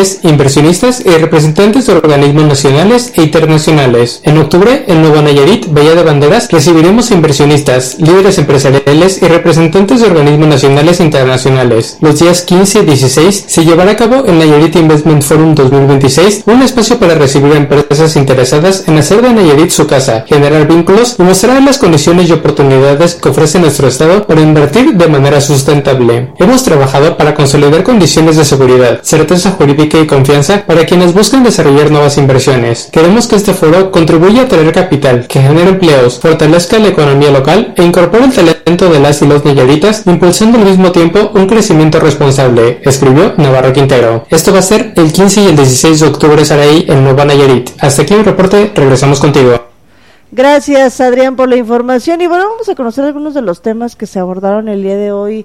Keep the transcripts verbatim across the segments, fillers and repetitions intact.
estudiantes, inversionistas y representantes de organismos nacionales e internacionales. En octubre, en Nuevo Nayarit, Bahía de Banderas, recibiremos inversionistas, líderes empresariales y representantes de organismos nacionales e internacionales. Los días quince y dieciséis se llevará a cabo el Nayarit Investment Forum dos mil veintiséis, un espacio para recibir a empresas interesadas en hacer de Nayarit su casa, generar vínculos y mostrar las condiciones y oportunidades que ofrece nuestro estado para invertir de manera sustentable. Hemos trabajado para consolidar condiciones de seguridad, certeza jurídica y confianza para quienes buscan desarrollar nuevas inversiones. Queremos que este foro contribuya a traer capital, que genere empleos, fortalezca la economía local e incorpore el talento de las y los nayaritas, impulsando al mismo tiempo un crecimiento responsable, escribió Navarro Quintero. Esto va a ser el quince y el dieciséis de octubre, Saraí, en Nuevo Nayarit. Hasta aquí mi reporte, regresamos contigo. Gracias, Adrián, por la información. Y bueno, vamos a conocer algunos de los temas que se abordaron el día de hoy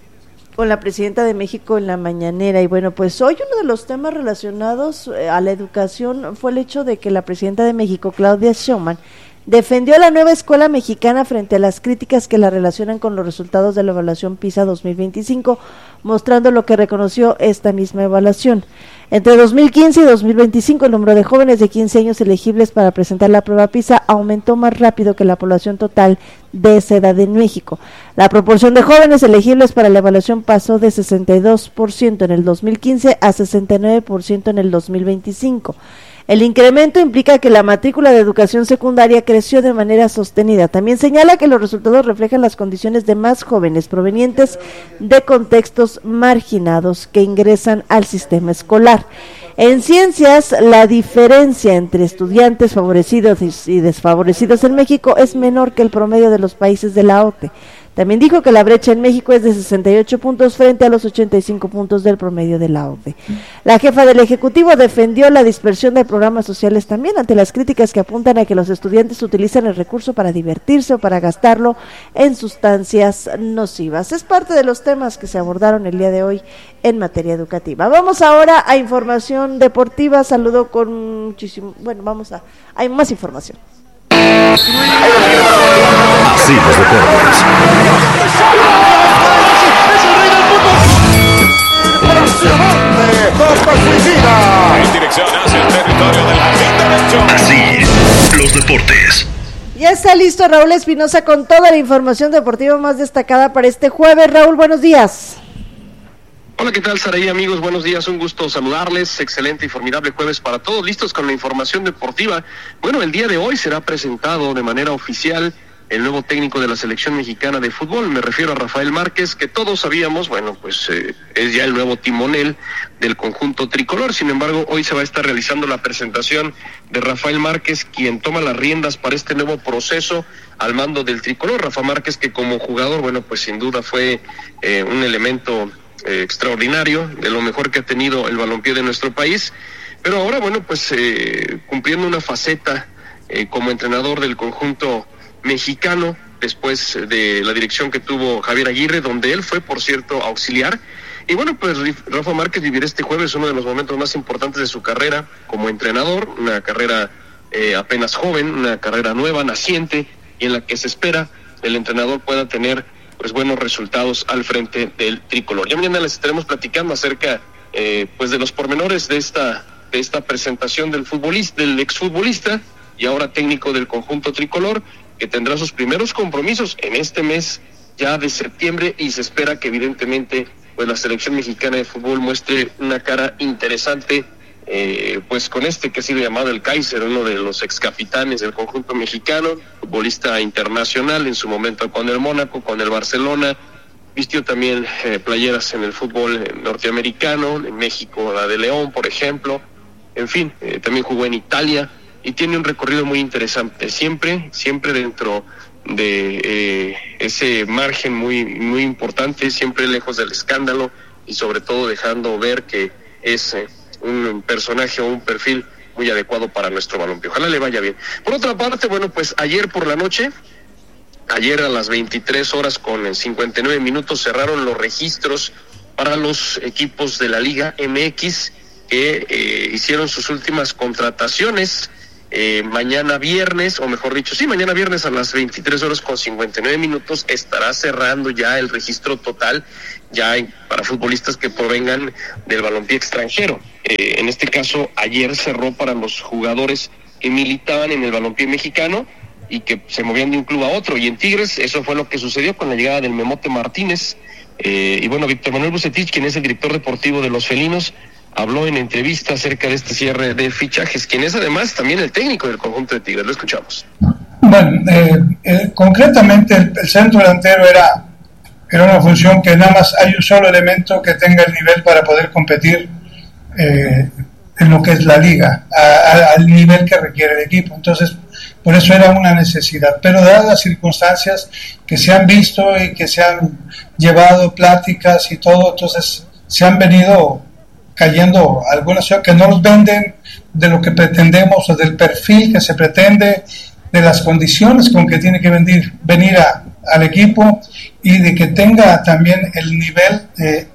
con la presidenta de México en la mañanera. Y bueno, pues hoy uno de los temas relacionados a la educación fue el hecho de que la presidenta de México, Claudia Sheinbaum, defendió la nueva escuela mexicana frente a las críticas que la relacionan con los resultados de la evaluación PISA dos mil veinticinco, mostrando lo que reconoció esta misma evaluación. Entre dos mil quince y dos mil veinticinco, el número de jóvenes de quince años elegibles para presentar la prueba PISA aumentó más rápido que la población total de esa edad en México. La proporción de jóvenes elegibles para la evaluación pasó de sesenta y dos por ciento en el dos mil quince a sesenta y nueve por ciento en el dos mil veinticinco. El incremento implica que la matrícula de educación secundaria creció de manera sostenida. También señala que los resultados reflejan las condiciones de más jóvenes provenientes de contextos marginados que ingresan al sistema escolar. En ciencias, la diferencia entre estudiantes favorecidos y desfavorecidos en México es menor que el promedio de los países de la O C D E. También dijo que la brecha en México es de sesenta y ocho puntos frente a los ochenta y cinco puntos del promedio de la O C D E. La jefa del Ejecutivo defendió la dispersión de programas sociales también ante las críticas que apuntan a que los estudiantes utilizan el recurso para divertirse o para gastarlo en sustancias nocivas. Es parte de los temas que se abordaron el día de hoy en materia educativa. Vamos ahora a información deportiva. Saludo con muchísimo, bueno, vamos a, hay más información. Así los deportes. En dirección hacia el territorio de la gente. Así los deportes. Ya está listo Raúl Espinosa con toda la información deportiva más destacada para este jueves. Raúl, buenos días. Hola, ¿qué tal, Saraí, amigos? Buenos días, un gusto saludarles. Excelente y formidable jueves para todos, listos con la información deportiva. Bueno, el día de hoy será presentado de manera oficial el nuevo técnico de la selección mexicana de fútbol. Me refiero a Rafael Márquez, que todos sabíamos, bueno, pues eh, es ya el nuevo timonel del conjunto tricolor. Sin embargo, hoy se va a estar realizando la presentación de Rafael Márquez, quien toma las riendas para este nuevo proceso al mando del tricolor. Rafa Márquez, que como jugador, bueno, pues sin duda fue eh, un elemento Eh, extraordinario, de lo mejor que ha tenido el balompié de nuestro país, pero ahora, bueno, pues eh, cumpliendo una faceta eh, como entrenador del conjunto mexicano, después de la dirección que tuvo Javier Aguirre, donde él fue, por cierto, auxiliar. Y bueno, pues Rafa Márquez vivirá este jueves uno de los momentos más importantes de su carrera como entrenador, una carrera eh, apenas joven, una carrera nueva, naciente, y en la que se espera el entrenador pueda tener pues buenos resultados al frente del tricolor. Ya mañana les estaremos platicando acerca eh, pues de los pormenores de esta de esta presentación del futbolista, del exfutbolista y ahora técnico del conjunto tricolor, que tendrá sus primeros compromisos en este mes ya de septiembre, y se espera que evidentemente pues la selección mexicana de fútbol muestre una cara interesante eh, pues con este que ha sido llamado el Kaiser, uno de los ex capitanes del conjunto mexicano, futbolista internacional en su momento con el Mónaco, con el Barcelona, vistió también eh, playeras en el fútbol norteamericano, en México la de León, por ejemplo, en fin, eh, también jugó en Italia y tiene un recorrido muy interesante, siempre, siempre dentro de eh, ese margen muy, muy importante, siempre lejos del escándalo y sobre todo dejando ver que es eh, un personaje o un perfil muy adecuado para nuestro balompié. Ojalá le vaya bien. Por otra parte, bueno, pues ayer por la noche, ayer a las veintitrés horas con cincuenta y nueve minutos cerraron los registros para los equipos de la Liga M X que eh, hicieron sus últimas contrataciones Eh, mañana viernes, o mejor dicho, sí, mañana viernes a las veintitrés horas con cincuenta y nueve minutos estará cerrando ya el registro total ya en, para futbolistas que provengan del balompié extranjero. Eh, en este caso, ayer cerró para los jugadores que militaban en el balompié mexicano y que se movían de un club a otro. Y en Tigres, eso fue lo que sucedió con la llegada del Memote Martínez. Eh, y bueno, Víctor Manuel Bucetich, quien es el director deportivo de los felinos, habló en entrevista acerca de este cierre de fichajes, quien es además también el técnico del conjunto de Tigres. Lo escuchamos. Bueno, eh, eh, concretamente el, el centro delantero era, era una función que nada más hay un solo elemento que tenga el nivel para poder competir eh, en lo que es la liga, a, a, al nivel que requiere el equipo. Entonces, por eso era una necesidad. Pero dadas las circunstancias que se han visto y que se han llevado pláticas y todo, entonces se han venido cayendo algunas ciudades que no nos venden de lo que pretendemos o del perfil que se pretende, de las condiciones con que tiene que venir, venir a, al equipo y de que tenga también el nivel de...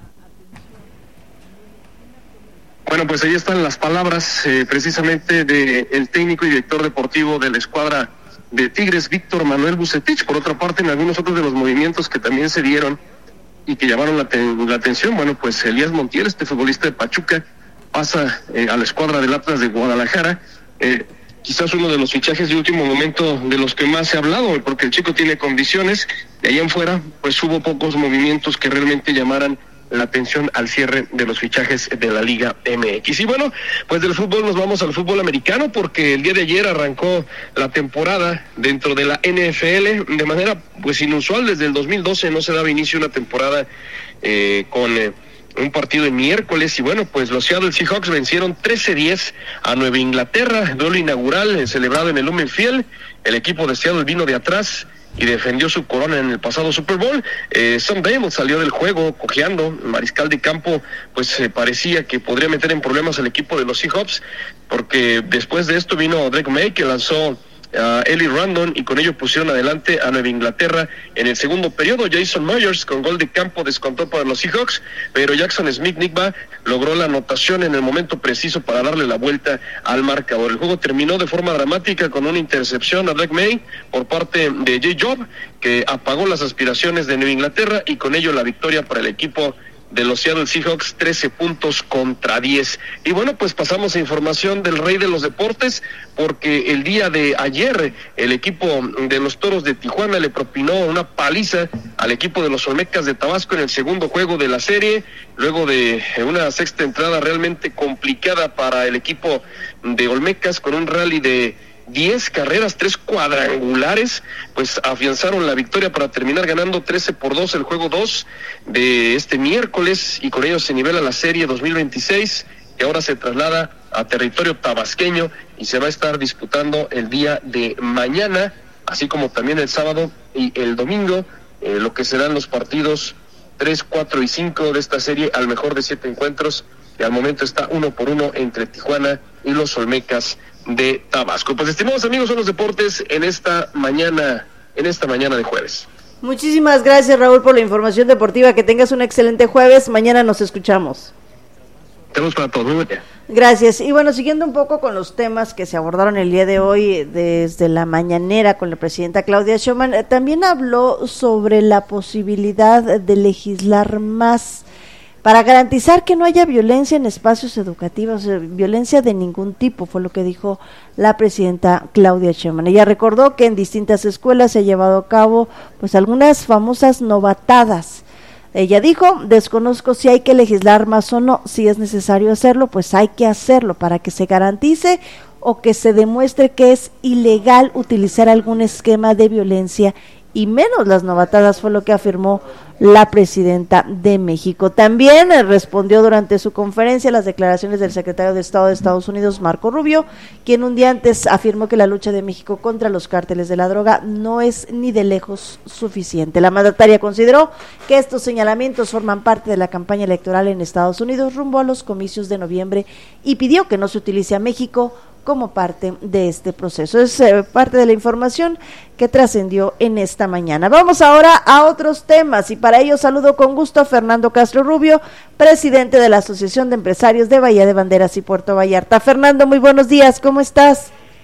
Bueno, pues ahí están las palabras eh, precisamente del técnico y director deportivo de la escuadra de Tigres, Víctor Manuel Bucetich. Por otra parte, en algunos otros de los movimientos que también se dieron y que llamaron la, ten, la atención, bueno, pues Elías Montiel, este futbolista de Pachuca, pasa eh, a la escuadra del Atlas de Guadalajara. Eh, quizás uno de los fichajes de último momento de los que más se ha hablado, porque el chico tiene condiciones. De ahí en fuera, pues hubo pocos movimientos que realmente llamaran la atención al cierre de los fichajes de la Liga M X. Y bueno, pues del fútbol nos vamos al fútbol americano, porque el día de ayer arrancó la temporada dentro de la N F L de manera pues inusual. Desde el dos mil doce no se daba inicio una temporada eh, con eh, un partido en miércoles, y bueno, pues los Seattle Seahawks vencieron trece diez a Nueva Inglaterra, duelo inaugural eh, celebrado en el Lumen Field. El equipo de Seattle vino de atrás y defendió su corona en el pasado Super Bowl. Eh, Sam Darnold salió del juego cojeando. El mariscal de campo pues eh, parecía que podría meter en problemas al equipo de los Seahawks, porque después de esto vino Drake May, que lanzó a Eli Randon, y con ello pusieron adelante a Nueva Inglaterra en el segundo periodo. Jason Myers con gol de campo descontó para los Seahawks, pero Jackson Smith-Njigba logró la anotación en el momento preciso para darle la vuelta al marcador. El juego terminó de forma dramática con una intercepción a Drake May por parte de Jay Job, que apagó las aspiraciones de Nueva Inglaterra, y con ello la victoria para el equipo de los Seattle Seahawks, trece puntos contra diez. Y bueno, pues pasamos a información del rey de los deportes, porque el día de ayer el equipo de los Toros de Tijuana le propinó una paliza al equipo de los Olmecas de Tabasco en el segundo juego de la serie, luego de una sexta entrada realmente complicada para el equipo de Olmecas, con un rally de diez carreras, tres cuadrangulares, pues afianzaron la victoria para terminar ganando trece por dos el juego dos de este miércoles, y con ello se nivela la serie dos mil veintiséis, que ahora se traslada a territorio tabasqueño y se va a estar disputando el día de mañana, así como también el sábado y el domingo, eh, lo que serán los partidos tres, cuatro y cinco de esta serie, al mejor de siete encuentros, y al momento está uno por uno entre Tijuana y los Olmecas de Tabasco. Pues estimados amigos, son los deportes en esta mañana, en esta mañana de jueves. Muchísimas gracias, Raúl, por la información deportiva. Que tengas un excelente jueves. Mañana nos escuchamos. Tenemos para todos. Muy bien. Gracias. Y bueno, siguiendo un poco con los temas que se abordaron el día de hoy desde la mañanera con la presidenta Claudia Sheinbaum, eh, también habló sobre la posibilidad de legislar más para garantizar que no haya violencia en espacios educativos, eh, violencia de ningún tipo, fue lo que dijo la presidenta Claudia Sheinbaum. Ella recordó que en distintas escuelas se ha llevado a cabo pues algunas famosas novatadas. Ella dijo, desconozco si hay que legislar más o no, si es necesario hacerlo, pues hay que hacerlo para que se garantice o que se demuestre que es ilegal utilizar algún esquema de violencia, y menos las novatadas, fue lo que afirmó la presidenta de México. También eh, respondió durante su conferencia las declaraciones del secretario de Estado de Estados Unidos, Marco Rubio, quien un día antes afirmó que la lucha de México contra los cárteles de la droga no es ni de lejos suficiente. La mandataria consideró que estos señalamientos forman parte de la campaña electoral en Estados Unidos rumbo a los comicios de noviembre, y pidió que no se utilice a México como parte de este proceso. Es eh, parte de la información que trascendió en esta mañana. Vamos ahora a otros temas, y para ello saludo con gusto a Fernando Castro Rubio, presidente de la Asociación de Empresarios de Bahía de Banderas y Puerto Vallarta. Fernando, muy buenos días, ¿cómo estás?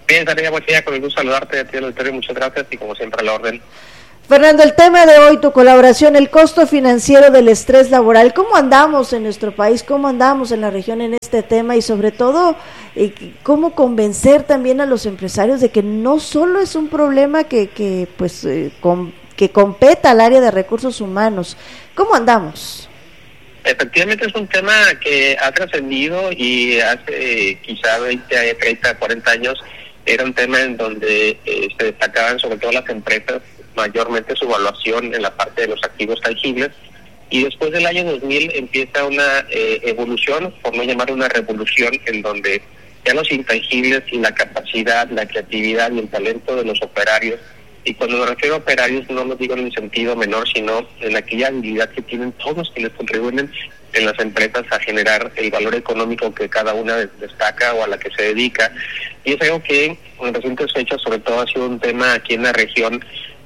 Bien, Tarea, buen día, con el gusto saludarte, a ti, auditorio, muchas gracias y como siempre a la orden. Fernando, el tema de hoy, tu colaboración, el costo financiero del estrés laboral. ¿Cómo andamos en nuestro país? ¿Cómo andamos en la región en este tema? Y sobre todo, eh, ¿cómo convencer también a los empresarios de que no solo es un problema que, que pues, eh, com, que competa al área de recursos humanos? ¿Cómo andamos? Efectivamente es un tema que ha trascendido y hace eh, quizá veinte, treinta, cuarenta años era un tema en donde eh, se destacaban sobre todo las empresas, mayormente su evaluación en la parte de los activos tangibles, y después del año dos mil empieza una eh, evolución, por no llamar una revolución, en donde ya los intangibles y la capacidad, la creatividad y el talento de los operarios, y cuando me refiero a operarios no lo digo en el sentido menor, sino en aquella habilidad que tienen todos quienes contribuyen en las empresas a generar el valor económico que cada una destaca o a la que se dedica, y es algo que en recientes fechas sobre todo ha sido un tema aquí en la región,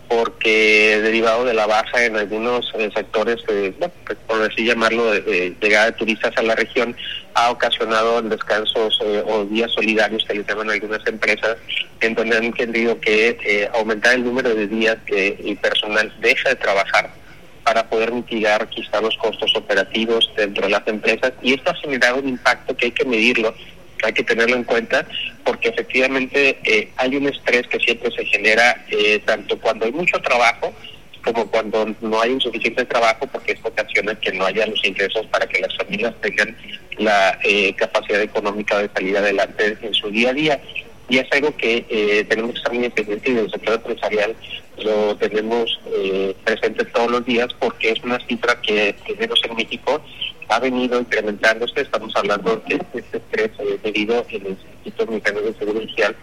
porque derivado de la baja en algunos eh, sectores, eh, bueno, por así llamarlo, de, de llegada de turistas a la región, ha ocasionado descansos eh, o días solidarios que les llaman algunas empresas, en donde han entendido que eh, aumentar el número de días que el personal deja de trabajar para poder mitigar quizá los costos operativos dentro de las empresas, y esto ha generado un impacto que hay que medirlo, hay que tenerlo en cuenta, porque efectivamente eh, hay un estrés que siempre se genera, eh, tanto cuando hay mucho trabajo como cuando no hay un suficiente trabajo, porque esto ocasiona que no haya los ingresos para que las familias tengan la eh, capacidad económica de salir adelante en su día a día. Y es algo que eh, tenemos que estar muy pendientes, y en el sector empresarial lo tenemos eh, presente todos los días, porque es una cifra que, al menos en México, ha venido incrementándose. Estamos hablando de este estrés eh, debido en el Instituto Mexicano de Seguro Social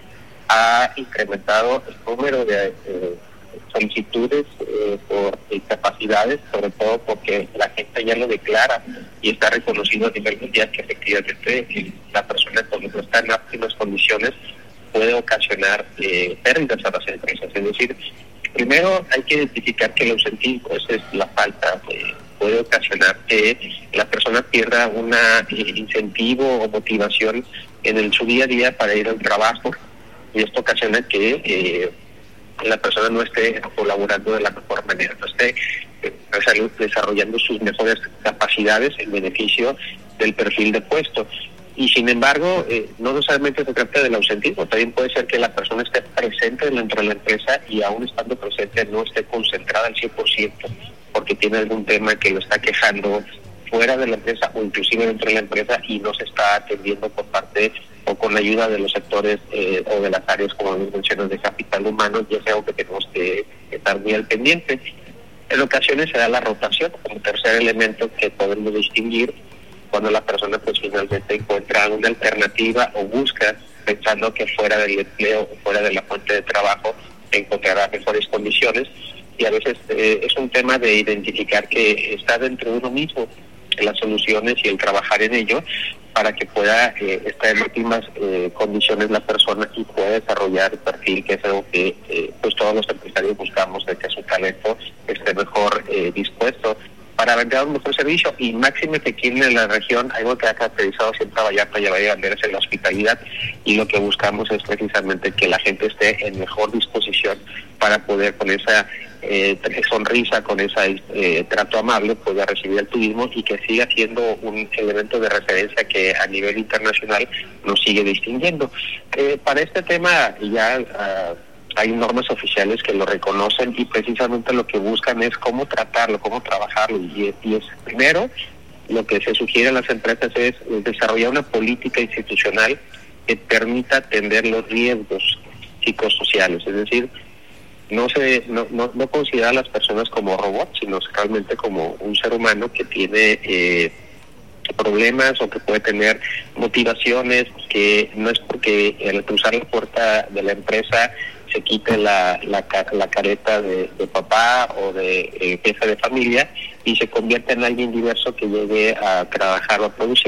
ha incrementado el número de eh, solicitudes eh, por incapacidades, sobre todo porque la gente ya lo declara y está reconocido a nivel mundial que efectivamente eh, la persona cuando no está en óptimas condiciones puede ocasionar eh, pérdidas a las empresas. Es decir, primero hay que identificar que el ausentismo, esa es la falta, eh, puede ocasionar que la persona pierda un eh, incentivo o motivación en el, su día a día para ir al trabajo, y esto ocasiona que eh, la persona no esté colaborando de la mejor manera, no esté eh, desarrollando sus mejores capacidades en beneficio del perfil de puesto. Y sin embargo, eh, no necesariamente se trata del ausentismo, también puede ser que la persona esté presente dentro de la empresa y aún estando presente no esté concentrada al cien por ciento porque tiene algún tema que lo está quejando fuera de la empresa o inclusive dentro de la empresa y no se está atendiendo por parte o con la ayuda de los sectores eh, o de las áreas, como mencionas, de capital humano, y es algo que tenemos que estar muy al pendiente. En ocasiones se da la rotación como tercer elemento que podemos distinguir cuando la persona pues finalmente encuentra una alternativa o busca, pensando que fuera del empleo o fuera de la fuente de trabajo encontrará mejores condiciones, y a veces eh, es un tema de identificar que está dentro de uno mismo las soluciones y el trabajar en ello para que pueda eh, estar en óptimas eh, condiciones la persona y pueda desarrollar el perfil, que es algo que eh, pues todos los empresarios buscamos, de que su talento esté mejor eh, dispuesto para vender un mejor servicio, y máxime que aquí en la región algo que ha caracterizado siempre a Vallarta y a Valle de Banderas es la hospitalidad, y lo que buscamos es precisamente que la gente esté en mejor disposición para poder con esa eh, sonrisa, con ese eh, trato amable, poder recibir el turismo y que siga siendo un elemento de referencia que a nivel internacional nos sigue distinguiendo. Eh, para este tema ya uh, hay normas oficiales que lo reconocen, y precisamente lo que buscan es cómo tratarlo, cómo trabajarlo, y, y es primero lo que se sugiere a las empresas es desarrollar una política institucional que permita atender los riesgos psicosociales, es decir, no se no, no, no considerar a las personas como robots, sino realmente como un ser humano que tiene eh, problemas o que puede tener motivaciones, que no es porque al cruzar la puerta de la empresa se quite la la, la careta de, de papá o de eh, jefe de familia y se convierte en alguien diverso que llegue a trabajar o a producir.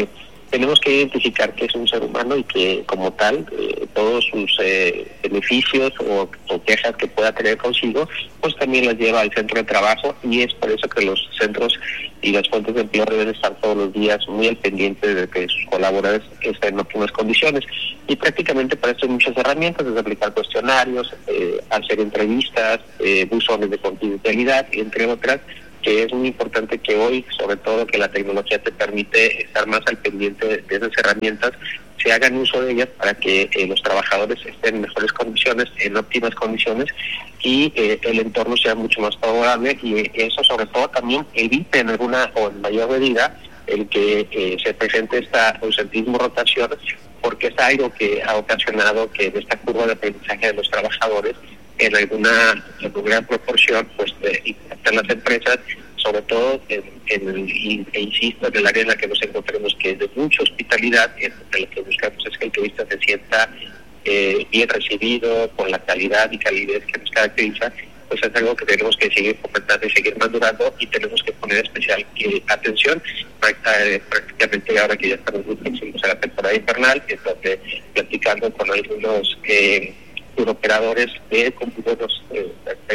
tenemos que identificar que es un ser humano y que como tal eh, todos sus eh, beneficios o, o quejas que pueda tener consigo, pues también las lleva al centro de trabajo, y es por eso que los centros y las fuentes de empleo deben estar todos los días muy al pendiente de que sus colaboradores estén en óptimas condiciones. Y prácticamente para esto hay muchas herramientas, desde aplicar cuestionarios, eh, hacer entrevistas, eh, buzones de confidencialidad, entre otras, que es muy importante que hoy, sobre todo que la tecnología te permite estar más al pendiente de, de esas herramientas, se hagan uso de ellas para que eh, los trabajadores estén en mejores condiciones, en óptimas condiciones, y eh, el entorno sea mucho más favorable, y eso sobre todo también evite en alguna o en mayor medida el que eh, se presente esta ausentismo rotación, porque es algo que ha ocasionado que en esta curva de aprendizaje de los trabajadores en alguna, en una gran proporción pues eh, impactan las empresas, sobre todo en, en el, e insisto, en el área en la que nos encontremos, que es de mucha hospitalidad, en lo que buscamos es que el turista se sienta eh, bien recibido, con la calidad y calidez que nos caracteriza. Pues es algo que tenemos que seguir fomentando y seguir madurando, y tenemos que poner especial que, atención prácticamente ahora que ya estamos muy próximos a la temporada invernal, en donde platicando con algunos eh, operadores de computadores eh,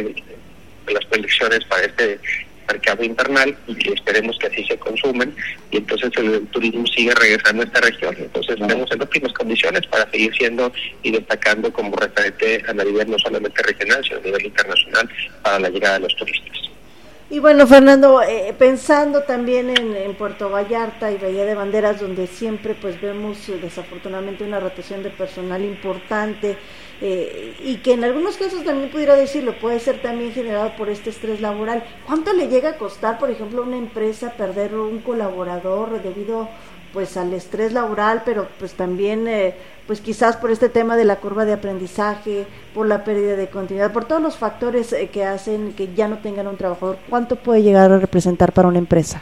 de las proyecciones para este mercado invernal, y que esperemos que así se consumen, y entonces el turismo sigue regresando a esta región. Entonces estamos en óptimas condiciones para seguir siendo y destacando como referente a nivel no solamente regional, sino a nivel internacional para la llegada de los turistas. Y bueno, Fernando, eh, pensando también en, en Puerto Vallarta y Bahía de Banderas, donde siempre pues vemos eh, desafortunadamente una rotación de personal importante, eh, y que en algunos casos también pudiera decirlo, puede ser también generado por este estrés laboral. ¿Cuánto le llega a costar, por ejemplo, a una empresa perder un colaborador debido pues al estrés laboral, pero pues también eh, pues quizás por este tema de la curva de aprendizaje, por la pérdida de continuidad, por todos los factores eh, que hacen que ya no tengan un trabajador? ¿Cuánto puede llegar a representar para una empresa?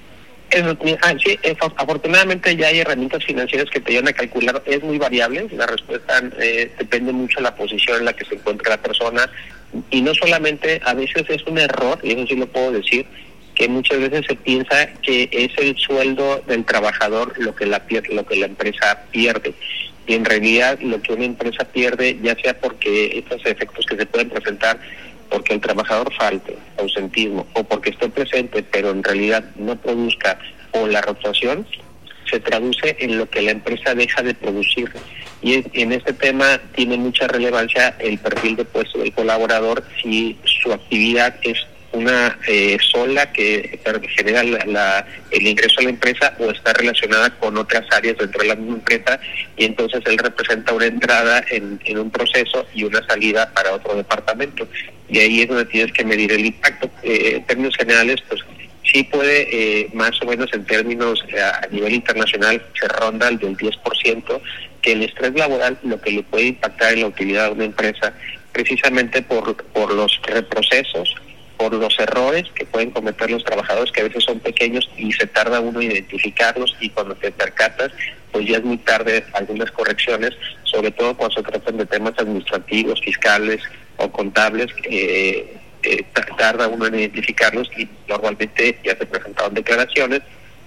Ah, sí, afortunadamente ya hay herramientas financieras que te ayudan a calcular. Es muy variable, la respuesta eh, depende mucho de la posición en la que se encuentra la persona, y no solamente, a veces es un error, y eso sí lo puedo decir, que muchas veces se piensa que es el sueldo del trabajador lo que la pierde, lo que la empresa pierde, y en realidad lo que una empresa pierde, ya sea porque estos efectos que se pueden presentar porque el trabajador falte, ausentismo, o porque esté presente pero en realidad no produzca, o la rotación, se traduce en lo que la empresa deja de producir. Y en este tema tiene mucha relevancia el perfil de puesto del colaborador, si su actividad es una eh, sola que genera la, la, el ingreso a la empresa, o está relacionada con otras áreas dentro de la misma empresa, y entonces él representa una entrada en, en un proceso y una salida para otro departamento, y ahí es donde tienes que medir el impacto. Eh, en términos generales, pues sí puede, eh, más o menos en términos eh, a nivel internacional, se ronda el del diez por ciento, que el estrés laboral lo que le puede impactar en la utilidad de una empresa, precisamente por, por los reprocesos, por los errores que pueden cometer los trabajadores, que a veces son pequeños y se tarda uno en identificarlos, y cuando te percatas, pues ya es muy tarde algunas correcciones, sobre todo cuando se tratan de temas administrativos, fiscales o contables, eh, eh, tarda uno en identificarlos, y normalmente ya se presentaron declaraciones,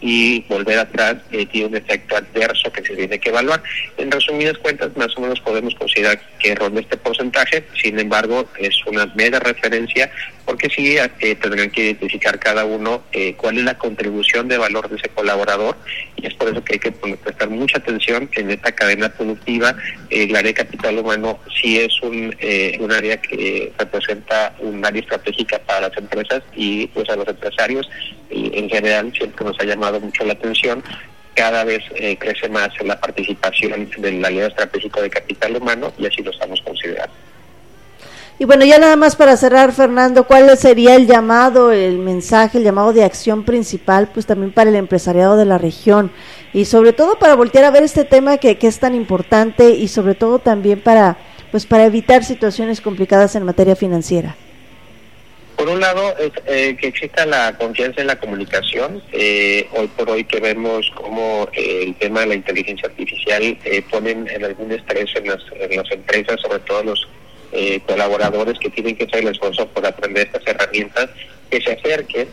y volver atrás eh, tiene un efecto adverso que se tiene que evaluar. En resumidas cuentas, más o menos podemos considerar que ronda este porcentaje. Sin embargo, es una mera referencia, porque sí eh, tendrán que identificar cada uno eh, cuál es la contribución de valor de ese colaborador, y es por eso que hay que prestar mucha atención en esta cadena productiva. Eh, el área de capital humano sí es un, eh, un área que representa un área estratégica para las empresas, y pues a los empresarios y en general siempre nos ha llamado mucho la atención. Cada vez eh, crece más la participación del aliado estratégico de capital humano, y así lo estamos considerando. Y bueno, ya nada más para cerrar, Fernando, ¿cuál sería el llamado, el mensaje, el llamado de acción principal, pues también para el empresariado de la región, y sobre todo para voltear a ver este tema que, que es tan importante, y sobre todo también para, pues para evitar situaciones complicadas en materia financiera? Por un lado, es, eh, que exista la confianza en la comunicación. Eh, hoy por hoy que vemos cómo eh, el tema de la inteligencia artificial eh, ponen en algún estrés en las, en las empresas, sobre todo los eh, colaboradores que tienen que hacer el esfuerzo por aprender estas herramientas, que se acerquen,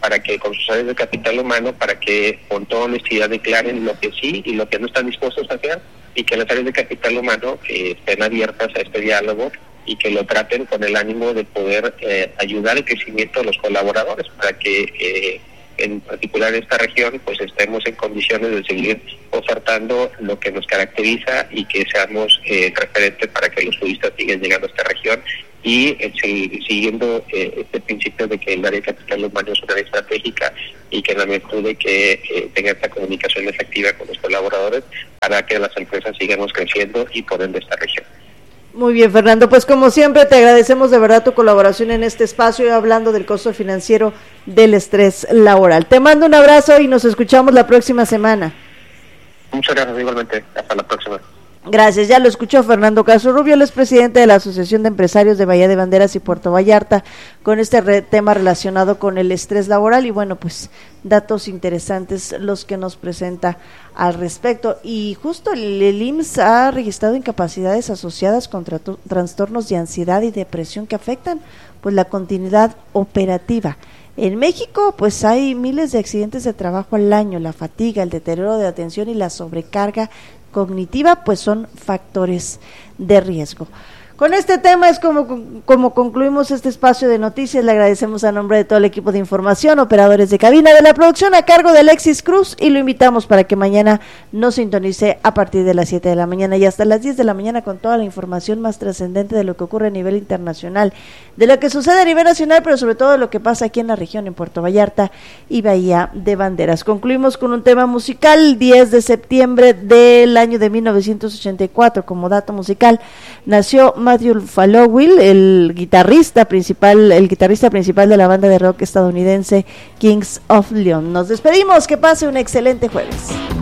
para que con sus áreas de capital humano, para que con toda honestidad declaren lo que sí y lo que no están dispuestos a hacer, y que las áreas de capital humano eh, estén abiertas a este diálogo y que lo traten con el ánimo de poder eh, ayudar al crecimiento de los colaboradores, para que eh, en particular en esta región pues estemos en condiciones de seguir ofertando lo que nos caracteriza y que seamos eh, referentes para que los turistas sigan llegando a esta región, y eh, siguiendo eh, este principio de que el área de capital humano es una área estratégica y que en la medida de que eh, tenga esta comunicación efectiva con los colaboradores para que las empresas sigamos creciendo y por ende esta región. Muy bien, Fernando, pues como siempre te agradecemos de verdad tu colaboración en este espacio y hablando del costo financiero del estrés laboral. Te mando un abrazo y nos escuchamos la próxima semana. Muchas gracias, igualmente. Hasta la próxima. Gracias, ya lo escuchó Fernando Castro Rubio, él es presidente de la Asociación de Empresarios de Bahía de Banderas y Puerto Vallarta, con este re- tema relacionado con el estrés laboral, y bueno, pues datos interesantes los que nos presenta al respecto. Y justo el, el I M S S ha registrado incapacidades asociadas con tra- trastornos de ansiedad y depresión que afectan pues la continuidad operativa. En México, pues hay miles de accidentes de trabajo al año. La fatiga, el deterioro de atención y la sobrecarga cognitiva, pues son factores de riesgo. Con este tema es como, como concluimos este espacio de noticias. Le agradecemos a nombre de todo el equipo de información, operadores de cabina, de la producción a cargo de Alexis Cruz, y lo invitamos para que mañana nos sintonice a partir de las siete de la mañana y hasta las diez de la mañana con toda la información más trascendente de lo que ocurre a nivel internacional, de lo que sucede a nivel nacional, pero sobre todo de lo que pasa aquí en la región, en Puerto Vallarta y Bahía de Banderas. Concluimos con un tema musical. Diez de septiembre del año de mil novecientos ochenta y cuatro, como dato musical, nació Matthew Fallowell, el guitarrista principal, el guitarrista principal de la banda de rock estadounidense Kings of Leon. Nos despedimos, que pase un excelente jueves.